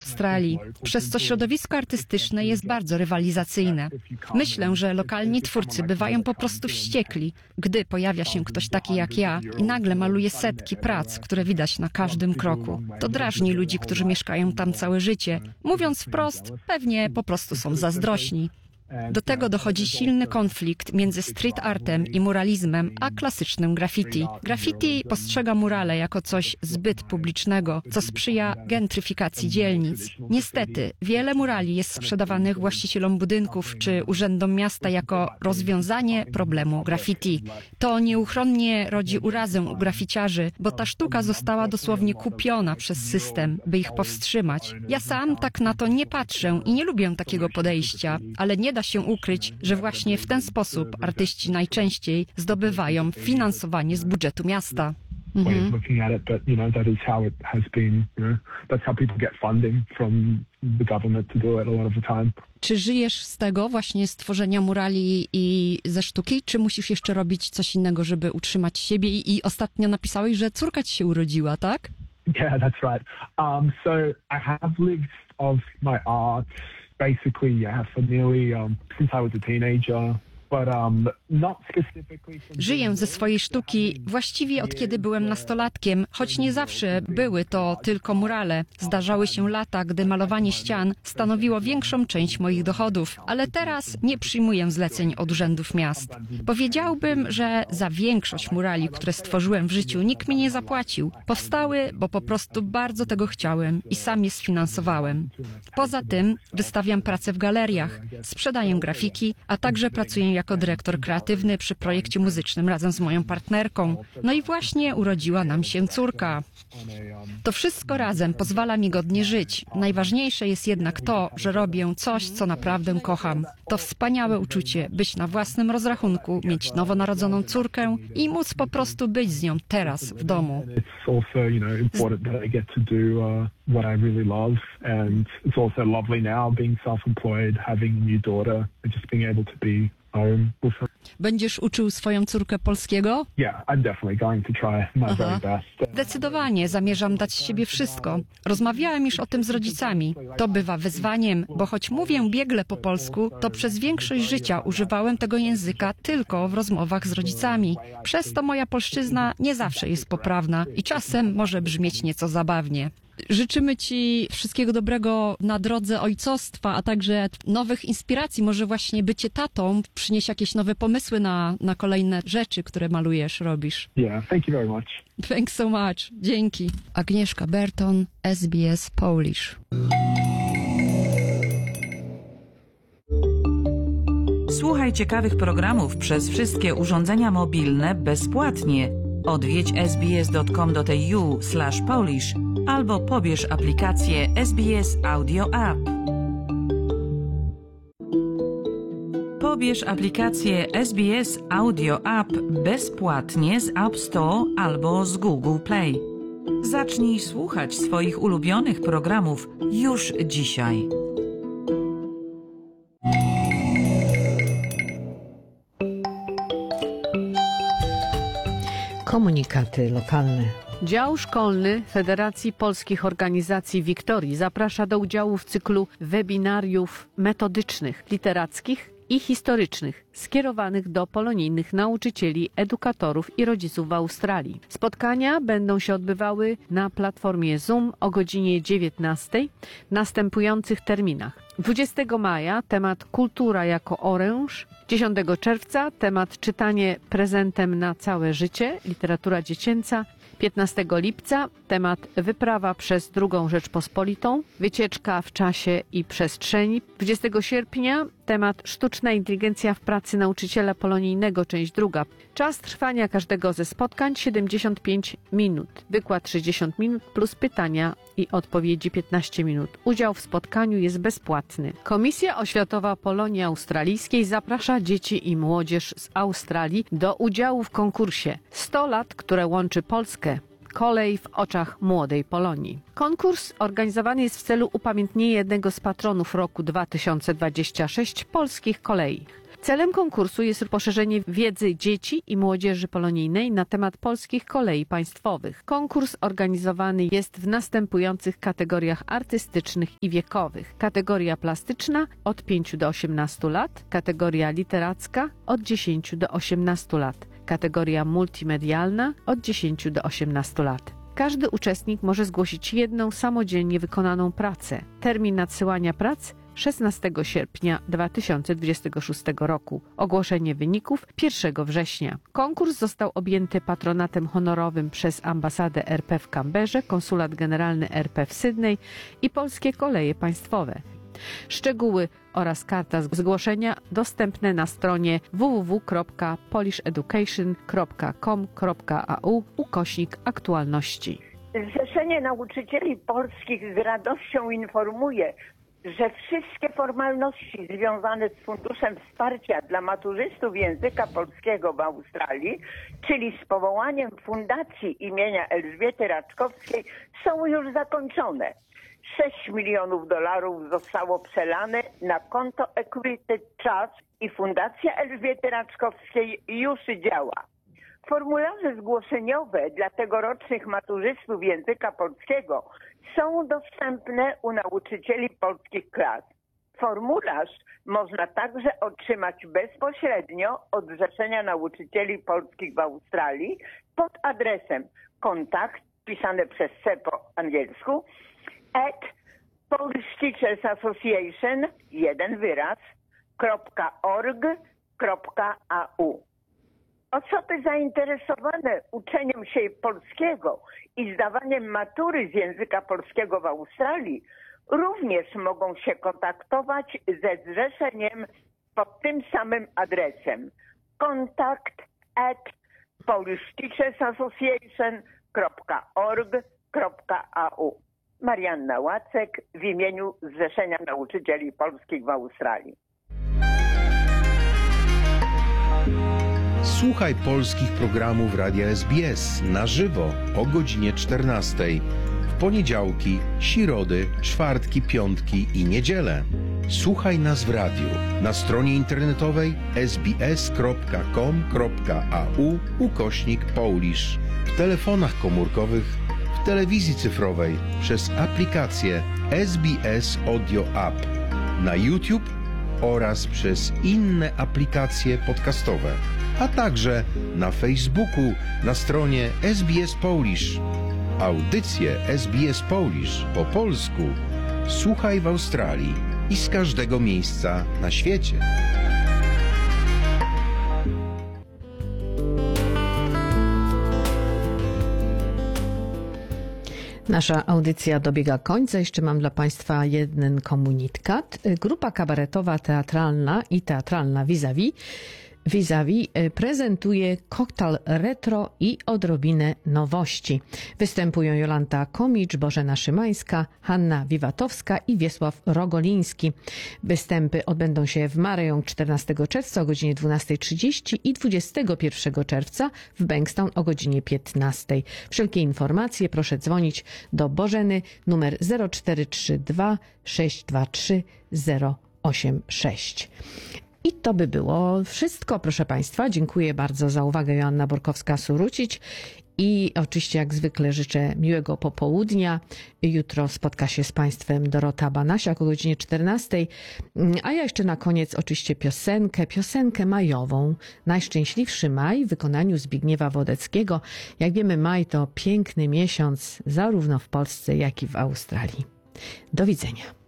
Australii, przez co środowisko artystyczne jest bardzo rywalizacyjne. Myślę, że lokalni twórcy bywają po prostu wściekli, gdy pojawia się ktoś taki jak ja i nagle maluje setki prac, które widać na każdym kroku. To drażni ludzi, którzy mieszkają tam całe życie. Mówiąc wprost, pewnie po prostu są zazdrośni. Do tego dochodzi silny konflikt między street artem i muralizmem, a klasycznym graffiti. Graffiti postrzega murale jako coś zbyt publicznego, co sprzyja gentryfikacji dzielnic. Niestety, wiele murali jest sprzedawanych właścicielom budynków czy urzędom miasta jako rozwiązanie problemu graffiti. To nieuchronnie rodzi urazę u graficiarzy, bo ta sztuka została dosłownie kupiona przez system, by ich powstrzymać. Ja sam tak na to nie patrzę i nie lubię takiego podejścia, ale nie da się ukryć, że właśnie w ten sposób artyści najczęściej zdobywają finansowanie z budżetu miasta. Looking at it, but that is how it has been. That's how people get funding from the government to do it a lot of the time. Czy żyjesz z tego właśnie z tworzenia murali i ze sztuki, czy musisz jeszcze robić coś innego, żeby utrzymać siebie? I ostatnio napisałeś, że córka ci się urodziła, tak? Yeah, that's right. So I have lived off my art basically, for nearly since I was a teenager. Żyję ze swojej sztuki właściwie od kiedy byłem nastolatkiem, choć nie zawsze były to tylko murale. Zdarzały się lata, gdy malowanie ścian stanowiło większą część moich dochodów, ale teraz nie przyjmuję zleceń od urzędów miast. Powiedziałbym, że za większość murali, które stworzyłem w życiu, nikt mi nie zapłacił. Powstały, bo po prostu bardzo tego chciałem i sam je sfinansowałem. Poza tym wystawiam pracę w galeriach, sprzedaję grafiki, a także pracuję jako dyrektor kreatywny przy projekcie muzycznym razem z moją partnerką. No i właśnie urodziła nam się córka. To wszystko razem pozwala mi godnie żyć. Najważniejsze jest jednak to, że robię coś, co naprawdę kocham. To wspaniałe uczucie być na własnym rozrachunku, mieć nowonarodzoną córkę i móc po prostu być z nią teraz w domu. What I really love, and it's also lovely now being self-employed, having a new daughter, just being able to be home with her. Będziesz uczył swoją córkę polskiego? Yeah, I'm definitely going to try my very best. Zdecydowanie zamierzam dać z siebie wszystko. Rozmawiałem już o tym z rodzicami. To bywa wyzwaniem, bo choć mówię biegle po polsku, to przez większość życia używałem tego języka tylko w rozmowach z rodzicami. Przez to moja polszczyzna nie zawsze jest poprawna i czasem może brzmieć nieco zabawnie. Życzymy Ci wszystkiego dobrego na drodze ojcostwa, a także nowych inspiracji. Może właśnie bycie tatą przyniesie jakieś nowe pomysły na kolejne rzeczy, które malujesz, robisz. Yeah, thank you very much. Thanks so much. Dzięki. Agnieszka Berton, SBS Polish. Słuchaj ciekawych programów przez wszystkie urządzenia mobilne bezpłatnie. Odwiedź sbs.com.au/polish albo pobierz aplikację SBS Audio App. Pobierz aplikację SBS Audio App bezpłatnie z App Store albo z Google Play. Zacznij słuchać swoich ulubionych programów już dzisiaj. Komunikaty lokalne. Dział Szkolny Federacji Polskich Organizacji Wiktorii zaprasza do udziału w cyklu webinariów metodycznych, literackich i historycznych skierowanych do polonijnych nauczycieli, edukatorów i rodziców w Australii. Spotkania będą się odbywały na platformie Zoom o godzinie 19 w następujących terminach. 20 maja temat Kultura jako oręż, 10 czerwca temat Czytanie prezentem na całe życie, literatura dziecięca, 15 lipca temat Wyprawa przez II Rzeczpospolitą, wycieczka w czasie i przestrzeni. 20 sierpnia temat Sztuczna inteligencja w pracy nauczyciela polonijnego, część druga. Czas trwania każdego ze spotkań 75 minut. Wykład 60 minut plus pytania i odpowiedzi 15 minut. Udział w spotkaniu jest bezpłatny. Komisja Oświatowa Polonii Australijskiej zaprasza dzieci i młodzież z Australii do udziału w konkursie 100 lat, które łączy Polskę. Kolej w oczach młodej Polonii. Konkurs organizowany jest w celu upamiętnienia jednego z patronów roku 2026 polskich kolei. Celem konkursu jest poszerzenie wiedzy dzieci i młodzieży polonijnej na temat polskich kolei państwowych. Konkurs organizowany jest w następujących kategoriach artystycznych i wiekowych. Kategoria plastyczna od 5 do 18 lat, kategoria literacka od 10 do 18 lat, kategoria multimedialna od 10 do 18 lat. Każdy uczestnik może zgłosić jedną samodzielnie wykonaną pracę. Termin nadsyłania prac 16 sierpnia 2026 roku. Ogłoszenie wyników 1 września. Konkurs został objęty patronatem honorowym przez Ambasadę RP w Canberrze, Konsulat Generalny RP w Sydney i Polskie Koleje Państwowe. Szczegóły oraz karta zgłoszenia dostępne na stronie www.polisheducation.com.au/aktualności. Zrzeszenie Nauczycieli Polskich z radością informuje, że wszystkie formalności związane z Funduszem Wsparcia dla maturzystów języka polskiego w Australii, czyli z powołaniem Fundacji imienia Elżbiety Raczkowskiej, są już zakończone. $6 milionów zostało przelane na konto Equity Trust i Fundacja Elżbiety Raczkowskiej już działa. Formularze zgłoszeniowe dla tegorocznych maturzystów języka polskiego są dostępne u nauczycieli polskich klas. Formularz można także otrzymać bezpośrednio od Zrzeszenia Nauczycieli Polskich w Australii pod adresem kontakt, pisane przez C po angielsku, @ Polish Teachers Association, .org.au. Osoby zainteresowane uczeniem się polskiego i zdawaniem matury z języka polskiego w Australii również mogą się kontaktować ze zrzeszeniem pod tym samym adresem kontakt @ Polish Teachers Association.org.au. Marianna Łacek w imieniu Zrzeszenia Nauczycieli Polskich w Australii. Słuchaj polskich programów Radia SBS na żywo o godzinie 14. W poniedziałki, środy, czwartki, piątki i niedzielę. Słuchaj nas w radiu, na stronie internetowej sbs.com.au/Polish, w telefonach komórkowych, w telewizji cyfrowej, przez aplikację SBS Audio App, na YouTube oraz przez inne aplikacje podcastowe, a także na Facebooku na stronie SBS Polish. Audycje SBS Polish po polsku słuchaj w Australii i z każdego miejsca na świecie. Nasza audycja dobiega końca. Jeszcze mam dla Państwa jeden komunikat. Grupa kabaretowa, teatralna i teatralna Vis-a-vis prezentuje koktajl retro i odrobinę nowości. Występują Jolanta Komicz, Bożena Szymańska, Hanna Wiwatowska i Wiesław Rogoliński. Występy odbędą się w Mareją 14 czerwca o godzinie 12:30 i 21 czerwca w Bankstown o godzinie 15. Wszelkie informacje proszę dzwonić do Bożeny numer 0432 623 086. I to by było wszystko, proszę Państwa. Dziękuję bardzo za uwagę. Joanna Borkowska-Surucić. I oczywiście jak zwykle życzę miłego popołudnia. Jutro spotka się z Państwem Dorota Banasiak o godzinie 14. A ja jeszcze na koniec oczywiście piosenkę majową. Najszczęśliwszy maj w wykonaniu Zbigniewa Wodeckiego. Jak wiemy, maj to piękny miesiąc zarówno w Polsce, jak i w Australii. Do widzenia.